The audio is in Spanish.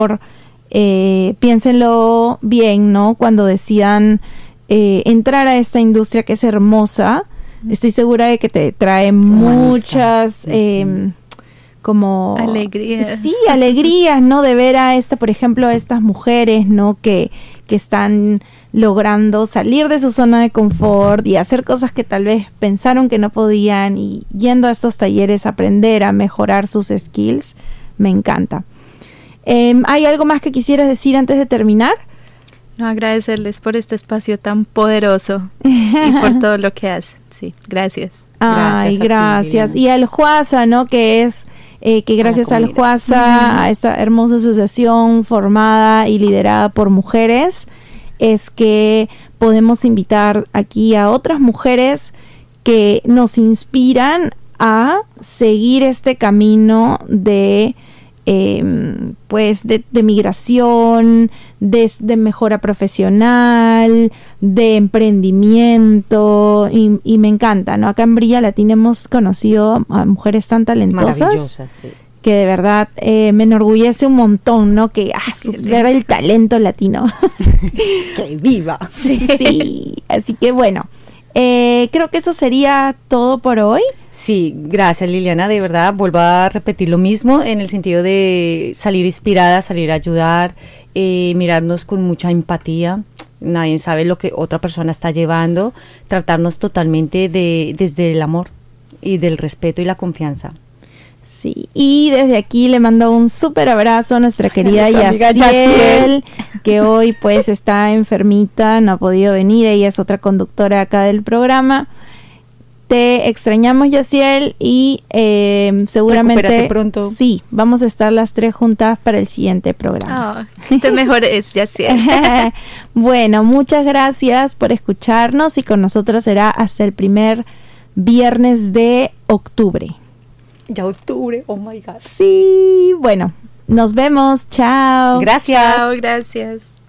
piénsenlo bien, ¿no? Cuando decidan entrar a esta industria que es hermosa, estoy segura de que te trae muchas como alegrías. Sí, alegrías, ¿no? De ver a por ejemplo, a estas mujeres, ¿no? Que están logrando salir de su zona de confort y hacer cosas que tal vez pensaron que no podían, y yendo a estos talleres a aprender a mejorar sus skills. Me encanta. ¿Hay algo más que quisieras decir antes de terminar? No, agradecerles por este espacio tan poderoso y por todo lo que hacen. Sí, gracias. Ay, gracias. Y al Juasa, ¿no? Que es que gracias al Juasa, a esta hermosa asociación formada y liderada por mujeres, es que podemos invitar aquí a otras mujeres que nos inspiran a seguir este camino de de migración, de mejora profesional, de emprendimiento, y me encanta, ¿no? Acá en Brilla Latina hemos conocido a mujeres tan talentosas, sí, que de verdad me enorgullece un montón, ¿no? Que ver el talento latino. ¡Que viva! Sí, así que bueno, creo que eso sería todo por hoy. Sí, gracias Liliana, de verdad, vuelvo a repetir lo mismo en el sentido de salir inspirada, salir a ayudar, mirarnos con mucha empatía. Nadie sabe lo que otra persona está llevando, tratarnos totalmente desde el amor y del respeto y la confianza. Sí, y desde aquí le mando un súper abrazo a nuestra querida Yaciel, que hoy pues está enfermita, no ha podido venir. Ella es otra conductora acá del programa. Te extrañamos, Yaciel, y seguramente recupérate pronto. Sí, vamos a estar las tres juntas para el siguiente programa. Te mejores, Yaciel. Bueno, muchas gracias por escucharnos, y con nosotros será hasta el primer viernes de octubre. Ya octubre, oh my God. Sí, bueno, nos vemos, chao. Gracias. Chao, gracias.